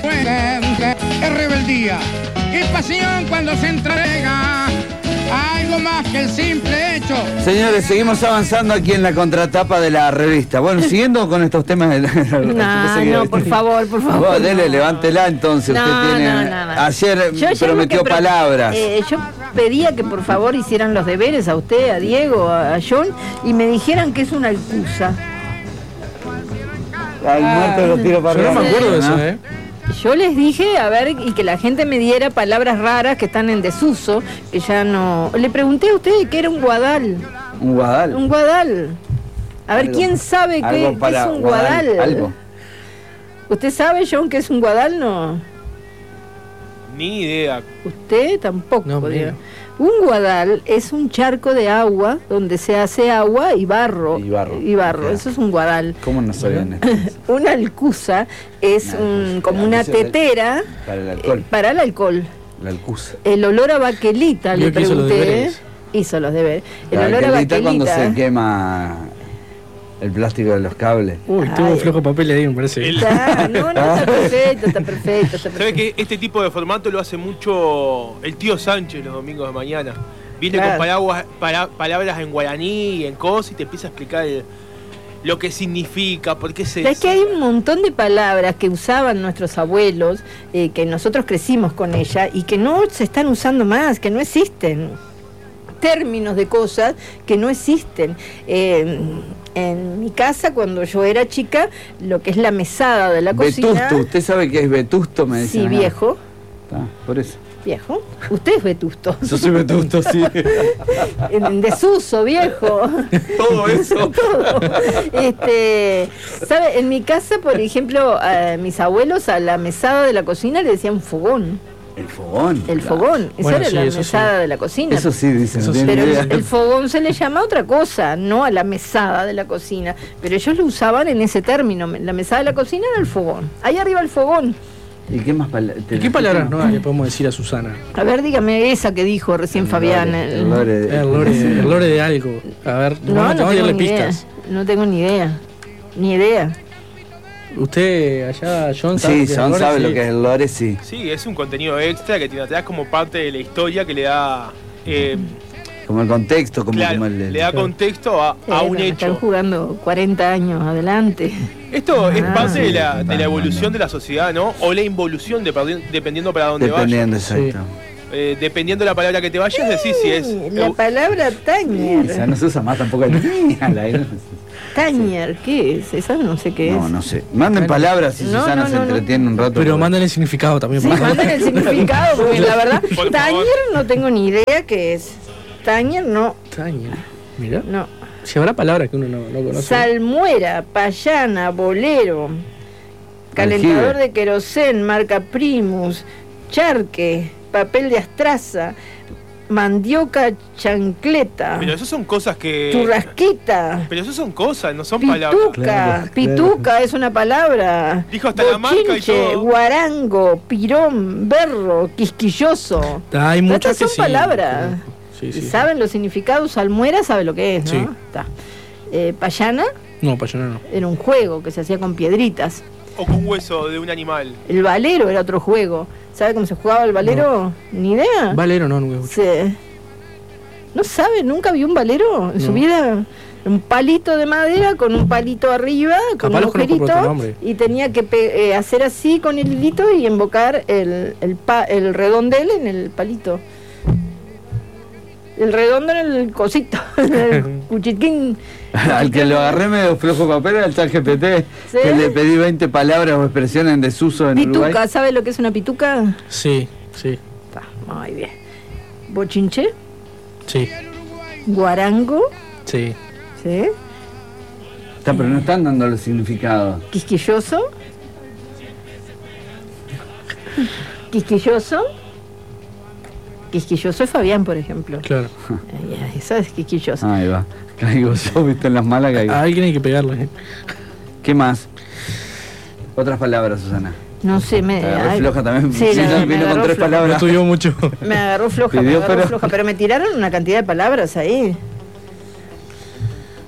Es rebeldía y pasión cuando se entrega algo más que el simple hecho. Señores, seguimos avanzando aquí en la contratapa de la revista. Bueno, siguiendo con estos temas de No, por favor. Vos, dele, levántela entonces. Usted tiene. Ayer prometió palabras. Yo pedía que por favor hicieran los deberes a usted, a Diego, a John, y me dijeran que es una alcusa. Al muerto lo tiro para arriba. Yo no me acuerdo de eso, Yo les dije, a ver, y que la gente me diera palabras raras que están en desuso, que ya no... Le pregunté a usted qué era un guadal. ¿Un guadal? Un guadal. A ver, ¿quién sabe qué es un guadal? Algo. ¿Usted sabe, John, qué es un guadal? No. Ni idea. ¿Usted? Tampoco. No, un guadal es un charco de agua donde se hace agua y barro. Y barro. Eso es un guadal. ¿Cómo no sabían esto? Una alcusa es como una tetera para el alcohol. Para el alcohol. La alcusa. El olor a baquelita, le pregunté. Hizo los deberes. El olor a baquelita cuando se quema el plástico de los cables. Uy, tuvo flojo papel ahí, me parece. Está perfecto. ¿Sabe que este tipo de formato lo hace mucho el tío Sánchez los domingos de mañana? Viene con palabras en guaraní y en cosas y te empieza a explicar lo que significa, por qué se... Es que hay un montón de palabras que usaban nuestros abuelos, que nosotros crecimos con ella y que no se están usando más, que no existen. Términos de cosas que no existen. En mi casa, cuando yo era chica, lo que es la mesada de la cocina... Vetusto, ¿usted sabe qué es vetusto? Me decía. Sí, viejo. Por eso. ¿Viejo? Usted es vetusto. Yo soy vetusto, sí. En desuso, viejo. Todo eso. Todo. ¿Sabe? En mi casa, por ejemplo, mis abuelos a la mesada de la cocina le decían fogón. El fogón. El fogón. Esa era la mesada de la cocina. Eso sí, dicen. Pero el fogón se le llama otra cosa, no a la mesada de la cocina. Pero ellos lo usaban en ese término. La mesada de la cocina era el fogón. Ahí arriba el fogón. ¿Y qué más ¿Qué palabras nuevas le podemos decir a Susana? A ver, dígame esa que dijo recién Fabián. El lore de algo. A ver, no tengo ni pistas. No tengo ni idea. Ni idea. ¿Usted allá, John, sabe? Sí, John sabe lo que es el lore, sí. Sí, es un contenido extra que tiene atrás como parte de la historia que le da... como el contexto, como le da contexto a un hecho. Están jugando 40 años adelante. Esto es parte de la evolución de la sociedad, ¿no? O la involución, dependiendo para dónde vayas. Dependiendo, exacto. Dependiendo de la palabra que te vayas, decís si es... La palabra tañer. O sea, no se usa más tampoco el tañer, ¿qué es? Esa no sé qué es. No sé. Manden palabras si Susana se entretiene un rato. Pero manden el significado también. Sí, manden el significado, porque la verdad, tañer no tengo ni idea qué es. Tañer no. Tañer, mira. No. Si habrá palabras que uno no conoce. Salmuera, payana, bolero, calentador de querosén, marca Primus, charque, papel de astraza, mandioca, chancleta. Pero eso son cosas que... Churrasquita. Pero eso son cosas, no son palabras. Pituca es una palabra. Dijo hasta la marca y todo. Guarango, pirón, berro, quisquilloso. Hay muchas que son palabras. Sí. ¿Saben los significados? Salmuera sabe lo que es, ¿no? Sí. Payana. No, payana no. Era un juego que se hacía con piedritas. O con hueso de un animal. El valero era otro juego. ¿Sabe cómo se jugaba el valero? No. ¿Ni idea? Valero no, nunca escuché. ¿No sabe? ¿Nunca vio un valero en su vida? Un palito de madera con un palito arriba, con un agujerito, y tenía que hacer así con el hilito y embocar el redondel en el palito. El redondo en el cosito, el cuchiquín. Al que lo agarré medio flojo papel era el ChatGPT, ¿sí? Que le pedí 20 palabras o expresiones en desuso en Uruguay. ¿Pituca? ¿Sabe lo que es una pituca? Sí. Está muy bien. ¿Bochinche? Sí. ¿Guarango? Sí. Pero no están dando el significado. ¿Quisquilloso? ¿Quisquilloso? Quisquilloso es Fabián, por ejemplo. Claro. Eso es quisquilloso. Ahí va. Caigo yo, viste, en las malas caigo. Alguien hay que pegarle. ¿Qué más? Otras palabras, Susana. No sé, me agarró floja también. Sí, vino con 3 palabras. No estudió mucho. Me agarró floja, floja. Pero me tiraron una cantidad de palabras ahí.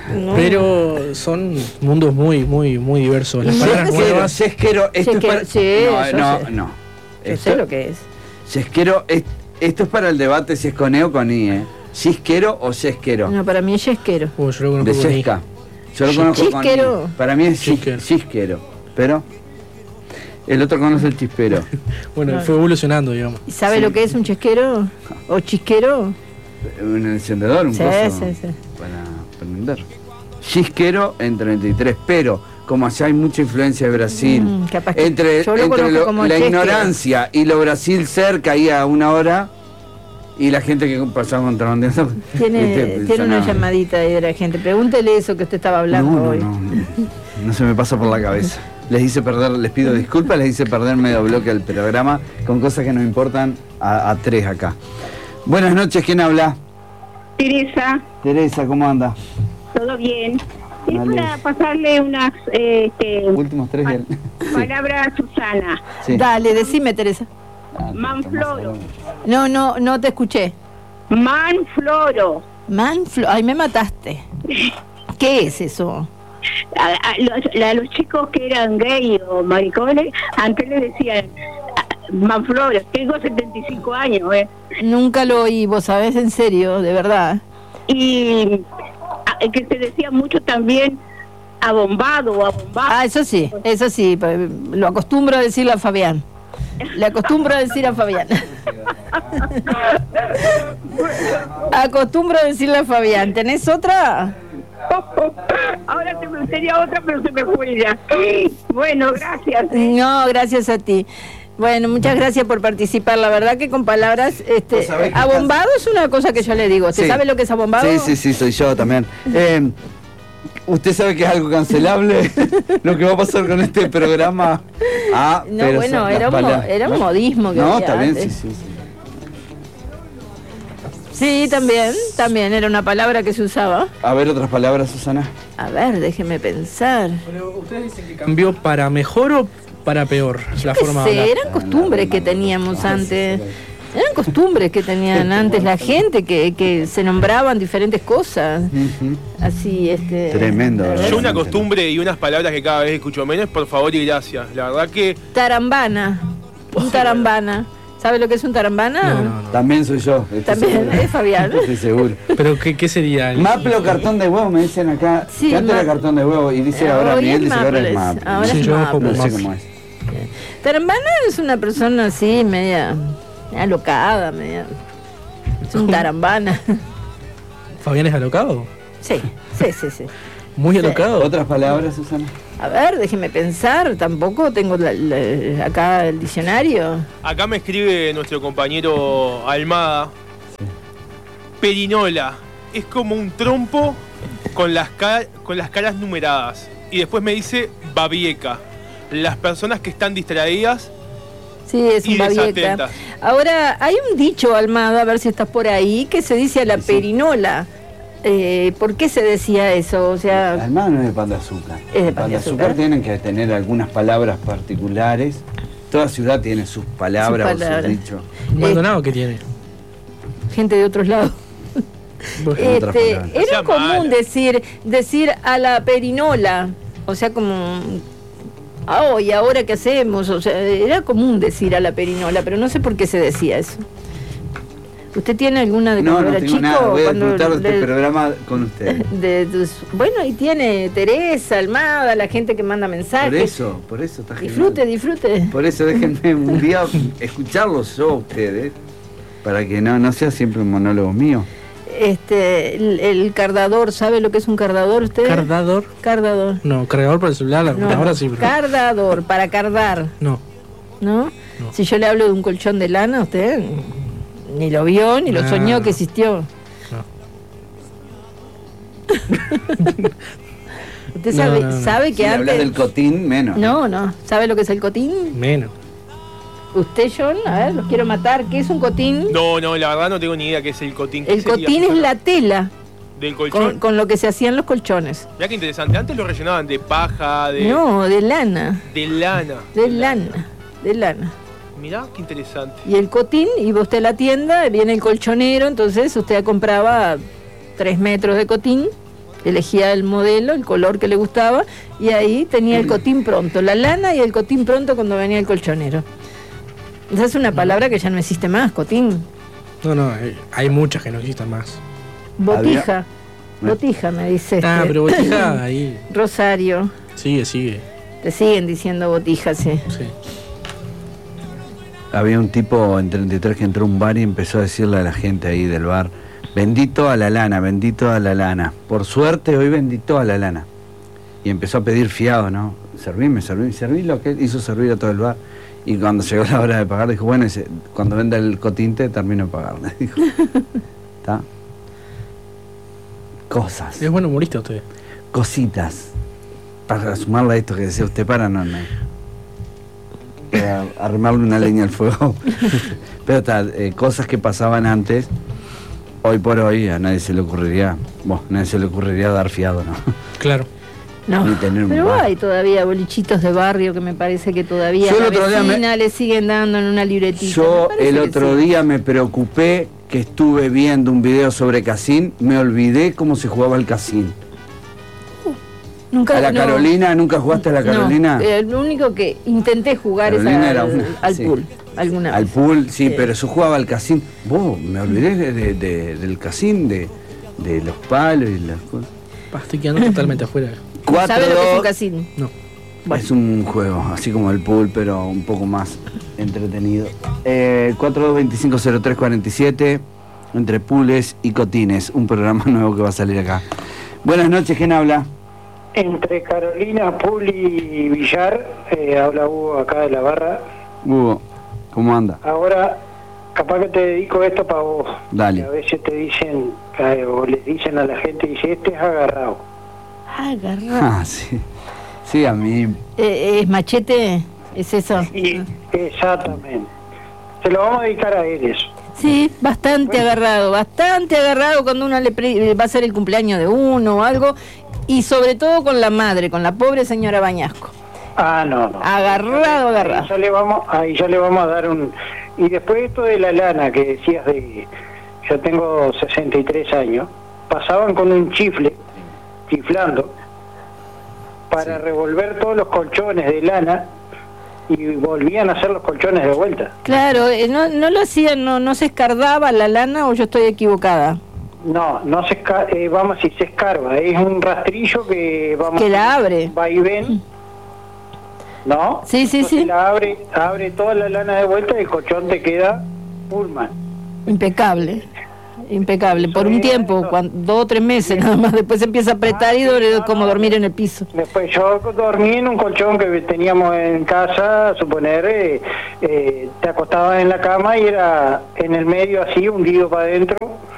No. Pero son mundos muy diversos. Las palabras nuevas. Yesquero, esto es para... Sí, No. Yo sé lo que es. Yesquero, esto es para el debate si es con E o con I, ¿eh? ¿Yisquero o yesquero? No, para mí es yesquero. Yo lo conozco De con yesca. Yo lo conozco con Chisquero. I. Para mí es Chisquero. yisquero. Pero el otro conoce el chispero. Bueno, No. fue evolucionando, digamos. ¿Y sabe lo que es un chesquero? ¿O chisquero? Un encendedor, un Sí, coso sí. para prender. Yisquero en 33, pero como allá hay mucha influencia de Brasil, capaz que entre yo lo conozco como la yesquero. ignorancia y lo Brasil cerca ahí a una hora, y la gente que pasaba contrabandeando. Tiene una llamadita ahí de la gente. Pregúntele eso que usted estaba hablando hoy. No se me pasa por la cabeza. Les pido disculpas, les hice perder medio bloque del programa con cosas que nos importan a tres acá. Buenas noches, ¿quién habla? Teresa, Teresa, ¿cómo anda? todo bien. Es Dale. para pasarle unas Últimos tres del... palabras a Susana. Sí. Dale, decime, Teresa. Manfloro. No te escuché. Manfloro. Ay, me mataste. ¿Qué es eso? A los chicos que eran gay o maricones, antes le decían Manfloro. Tengo 75 años, Nunca lo oí, vos sabés, en serio, de verdad. Y que se decía mucho también abombado o abombado. Ah, eso sí, lo acostumbro a decirle a Fabián. Le acostumbro a decir a Fabián. Acostumbro a decirle a Fabián. ¿Tenés otra? Ahora tenía otra, pero se me fue ya. Bueno, gracias. No, gracias a ti. Bueno, muchas gracias por participar. La verdad que con palabras, abombado es una cosa que yo le digo. ¿Usted sabe lo que es abombado? Sí, soy yo también. ¿Usted sabe que es algo cancelable? Lo que va a pasar con este programa. No, bueno, era un modismo que no, había está bien, antes. sí. Sí, también era una palabra que se usaba. A ver, otras palabras, Susana. A ver, déjeme pensar. Pero ustedes dicen que cambió para mejor o para peor la forma de hablar. Eran costumbres que teníamos antes. Eran costumbres que tenían antes la gente, que se nombraban diferentes cosas. Así, Tremendo, ¿verdad? Yo una costumbre y unas palabras que cada vez escucho menos, por favor y gracias. La verdad que... Tarambana. Un tarambana. ¿Sabe lo que es un tarambana? No. También soy yo. También, es Fabián. Estoy seguro. Pero ¿qué sería? Maple o cartón de huevo, me dicen acá. Sí, que antes era cartón de huevo y dice ahora Hoy Miguel, es dice que ahora es Maples. Maple. Ahora Sí, es yo Maples. No sé cómo es. Tarambana es una persona así, media alocada, media... Es un tarambana. ¿Fabián es alocado? Sí. ¿Muy Sí. alocado? ¿Otras palabras, Susana? A ver, déjeme pensar, tampoco tengo acá el diccionario. Acá me escribe nuestro compañero Almada. Perinola. Es como un trompo con las caras numeradas. Y después me dice babieca. Las personas que están distraídas Sí, es y un babieca. desatentas. Ahora, hay un dicho, Almada, a ver si estás por ahí, que se dice a la perinola. ¿Por qué se decía eso? O sea, Almada no es de pan de azúcar. Es de El pan de azúcar. tienen que tener algunas palabras particulares. Toda ciudad tiene sus palabras, Sus palabras. o sus dichos. ¿Maldonado qué tiene? gente de otros lados. Bueno, otras palabras. Era sea común mala. decir a la perinola, o sea, como, ¿y ahora qué hacemos? O sea, era común decir a la perinola, pero no sé por qué se decía eso. ¿Usted tiene alguna de No, cuando no era tengo chico? nada. Voy a Cuando disfrutar de este programa con ustedes. Bueno, ahí tiene Teresa, Almada, la gente que manda mensajes. Por eso está Disfrute, genial. disfrute. Por eso déjenme un día escucharlos yo a ustedes, para que no sea siempre un monólogo mío. El cardador, ¿sabe lo que es un cardador usted? ¿Cardador? Cardador. No, cargador para el celular, la No, computadora sí, pero... Cardador, para cardar, No. ¿no? No. Si yo le hablo de un colchón de lana, usted ni lo vio, ni lo No. soñó que existió. ¿Usted No, sabe, no, no. sabe Si que hablas antes... del cotín, menos. No, ¿sabe lo que es el cotín? Menos. ¿Usted, John? A ver, los quiero matar. ¿Qué es un cotín? No, la verdad no tengo ni idea qué es el cotín. ¿Qué El sería? cotín es la tela Del colchón. con lo que se hacían los colchones. Mirá qué interesante. Antes lo rellenaban de paja, de No, de lana, lana. de lana. Mirá qué interesante. Y el cotín, iba usted a la tienda, viene el colchonero, entonces usted compraba 3 metros de cotín Elegía el modelo, el color que le gustaba, y ahí tenía el cotín pronto, la lana y el cotín pronto cuando venía el colchonero. Esa es una palabra que ya no existe más, cotín. No, hay muchas que no existen más. Botija. Botija, me dice. Pero botija ahí. Rosario. Sigue. Te siguen diciendo botija, sí. Había un tipo en 33 que entró a un bar y empezó a decirle a la gente ahí del bar: bendito a la lana, bendito a la lana. Por suerte hoy bendito a la lana. Y empezó a pedir fiado, ¿no? Serví lo que él hizo, servir a todo el bar. Y cuando llegó la hora de pagar, dijo: bueno, cuando venda el cotinte termino de pagar. Dijo. ¿Está? Cosas. Es buen humorista usted. Cositas. Para sumarle a esto que decía usted, para armarle una leña al fuego. Pero cosas que pasaban antes, hoy por hoy a nadie se le ocurriría dar fiado, ¿no? Claro. No, pero hay todavía bolichitos de barrio que me parece que todavía a la vecina le siguen dando en una libretita. Yo el otro día me preocupé que estuve viendo un video sobre casín, me olvidé cómo se jugaba el casín. Nunca, ¿A la Carolina? ¿Nunca jugaste a la Carolina? No, lo único que intenté jugar es al pool. Alguna al vez. Pool, sí, pero yo jugaba al casín. Me olvidé del casín, de los palos y las cosas. Estoy quedando totalmente afuera. ¿Sabes lo que es un casino? No. Bueno. Es un juego, así como el pool, pero un poco más entretenido. 42250347, entre pools y cotines, un programa nuevo que va a salir acá. Buenas noches, ¿quién habla? Entre Carolina, Pool y Villar, habla Hugo acá de la barra. Hugo, ¿cómo anda? Ahora, capaz que te dedico esto para vos. Dale. A veces te dicen, o les dicen a la gente, dice, este es agarrado. Agarrado. Sí. Sí, a mí. ¿Es machete? ¿Es eso? Sí, exactamente. Se lo vamos a dedicar a él eso. Sí, bastante agarrado cuando uno va a hacer el cumpleaños de uno o algo, y sobre todo con la madre, con la pobre señora Bañasco. No. Agarrado. Ahí ya le vamos a dar un... Y después esto de la lana que decías yo tengo 63 años, pasaban con un chiflando, para revolver todos los colchones de lana y volvían a hacer los colchones de vuelta. Claro, no lo hacían, no se escardaba la lana, o yo estoy equivocada. No se se escarba, es un rastrillo que la abre. Va y ven. ¿No? Sí. La abre toda la lana de vuelta y el colchón te queda Pullman. Impecable. Por un tiempo, 2 o 3 meses nada más, después se empieza a apretar y como dormir en el piso. Después yo dormí en un colchón que teníamos en casa, suponer, te acostabas en la cama y era en el medio así, hundido para adentro.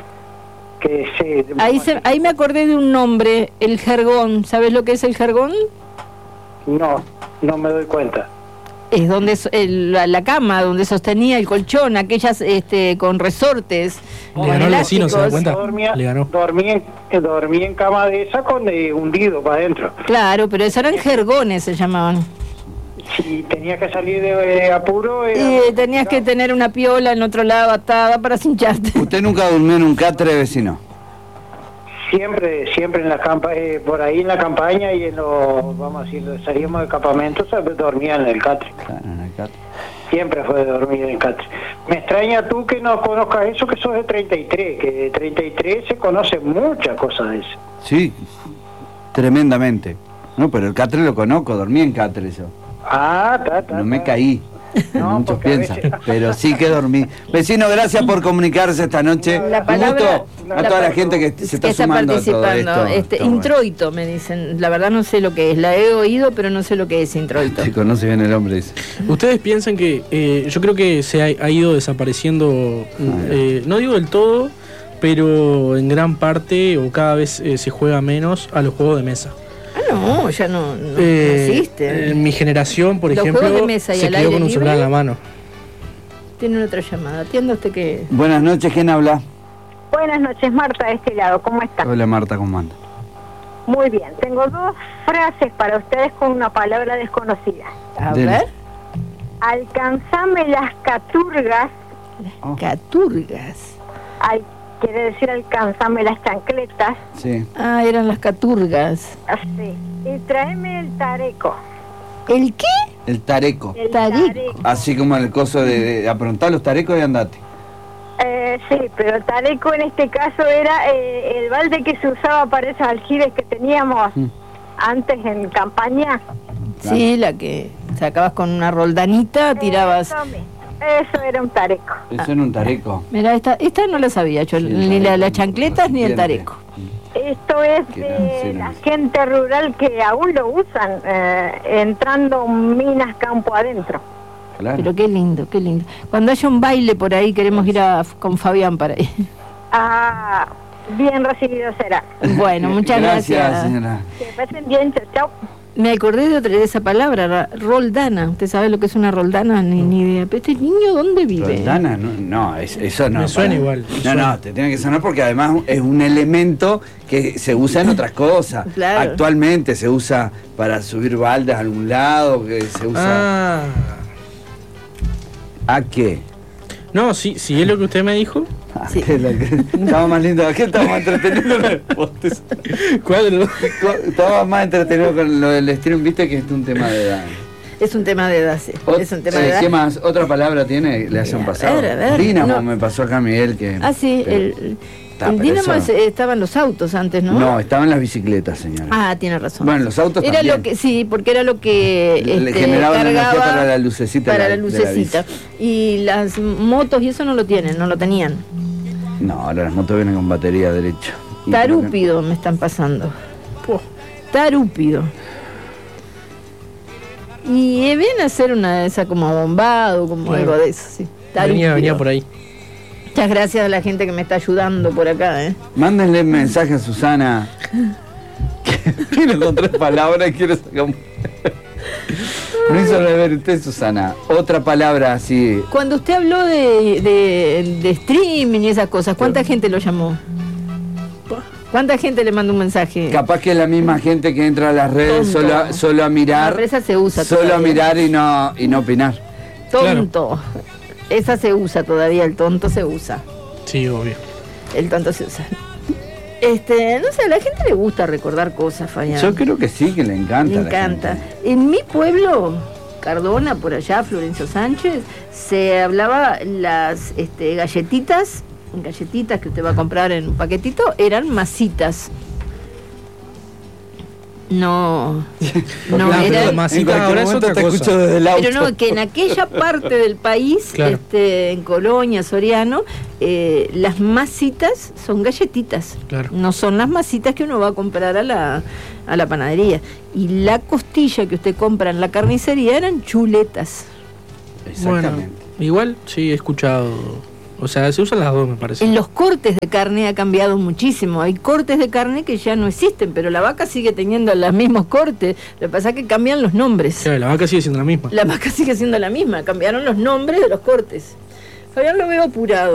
Ahí me acordé de un nombre, el jergón. ¿Sabes lo que es el jergón? No me doy cuenta. Es donde la cama donde sostenía el colchón, aquellas con resortes. Le ganó el vecino, ¿se da cuenta? Le ganó. Dormí en cama de esa con hundido para adentro. Claro, pero esos eran jergones, se llamaban. Si tenías que salir de apuro... tenías que tener una piola en otro lado atada para cincharte. ¿Usted nunca durmió en un catre, vecino? Siempre en la por ahí en la campaña y vamos a decir, salíamos de campamento, dormía en el catre. Claro, en el catre. Siempre fue de dormir en el catre. Me extraña tú que no conozcas eso, que sos de 33, que de 33 se conocen muchas cosas de eso. Sí, tremendamente. No, pero el catre lo conozco, dormí en catre yo. No me caí. Muchos piensan, pero sí que dormí. Vecino, gracias por comunicarse esta noche. La palabra, a toda la gente que se está sumando participando. A todo esto. Introito, me dicen. La verdad no sé lo que es. La he oído, pero no sé lo que es introito. Se conoce bien el hombre, dice. Ustedes piensan que yo creo que se ha ido desapareciendo, no digo del todo, pero en gran parte o cada vez se juega menos a los juegos de mesa. No, ya no existe. En mi generación, por los ejemplo, juegos de mesa y se quedó con un celular en la mano. Tiene otra llamada. Atienda usted que... Buenas noches, ¿quién habla? Buenas noches, Marta, de este lado. ¿Cómo está? Hola, Marta, ¿cómo anda? Muy bien. Tengo 2 frases para ustedes con una palabra desconocida. A ver. Alcanzame las caturgas. Caturgas. quiere decir alcánzame las chancletas. Sí. Ah, eran las caturgas. Así. Y tráeme el tareco. ¿El qué? El tareco. El Tareco. Así como el coso de aprontar los tarecos y andate. Sí, pero el tareco en este caso era el balde que se usaba para esos aljibes que teníamos antes en campaña. Sí, la que sacabas con una roldanita, tirabas. Eso era un tareco. Eso era un tareco. Mira, esta no la sabía yo, Sí, ni las chancletas ni el diente. tareco. Esto es de la gente rural que aún lo usan, entrando minas campo adentro. Claro. Pero qué lindo, qué lindo. Cuando haya un baile por ahí, queremos ir con Fabián para ahí. Ah, bien recibido será. Bueno, muchas gracias. Señora. Que pasen bien, chao. Me acordé de esa palabra, roldana. ¿Usted sabe lo que es una roldana? Ni idea. Pero este niño, ¿dónde vive? Roldana, no, eso no. Me suena igual. No, te tiene que sonar porque además es un elemento que se usa en otras cosas. Claro. Actualmente se usa para subir baldas a algún lado, que se usa... Ah. ¿A qué? No, sí, es lo que usted me dijo. Sí. Estaba más lindo, ¿a qué estaba más entretenido con el postes? Cuadro. Estaba más entretenido con lo del stream, viste que es un tema de edad. Es un tema de edad, sí. Es un tema de edad. ¿Qué más? ¿Otra palabra tiene? ¿Le hayan pasado? A ver. Dínamo No. me pasó acá Miguel que... Ah, sí, pero- el pero Dínamo eso- estaban los autos antes, ¿no? No, estaban las bicicletas, señora. Ah, tiene razón. Bueno, los autos era también. lo que sí, porque era lo que Le generaban energía cargaba para la lucecita. para de la de lucecita. Y las motos y eso no lo tienen, no lo tenían. bici. No, ahora las motos vienen con batería derecha. Y Tarúpido me están pasando. Tarúpido. Y viene a hacer una de esas como bombado, como Claro. algo de eso, sí. Tarúpido. Venía por ahí. Muchas gracias a la gente que me está ayudando por acá, ¿eh? Mándenle un mensaje a Susana. Que viene con 3 palabras y quiere sacar un... No hizo ver usted, Susana. Otra palabra así. Cuando usted habló de streaming y esas cosas, ¿cuánta gente lo llamó? ¿Cuánta gente le mandó un mensaje? Capaz que es la misma gente que entra a las redes Tonto. solo a mirar. No, pero esa se usa Solo a todavía. mirar y no opinar. Tonto. Esa se usa todavía, el tonto se usa. Sí, obvio. El tonto se usa. No sé, a la gente le gusta recordar cosas, Fabián. Yo creo que sí, que le encanta. Le a la encanta. gente. En mi pueblo, Cardona, por allá, Florencio Sánchez, se hablaba las galletitas que usted va a comprar en un paquetito, eran masitas. No, Claro, pero eran... masitas En cualquier ahora es momento otra te cosa. escucho desde el auto. Pero no, que en aquella parte del país, Claro. en Colonia, Soriano, las masitas son galletitas. Claro. No son las masitas que uno va a comprar a la panadería. Y la costilla que usted compra en la carnicería eran chuletas. Exactamente. Bueno, igual sí he escuchado. O sea, se usan las dos, me parece. En los cortes de carne ha cambiado muchísimo. Hay cortes de carne que ya no existen, pero la vaca sigue teniendo los mismos cortes. Lo que pasa es que cambian los nombres. Claro, la vaca sigue siendo la misma. La vaca sigue siendo la misma, cambiaron los nombres de los cortes. Fabián lo veo apurado.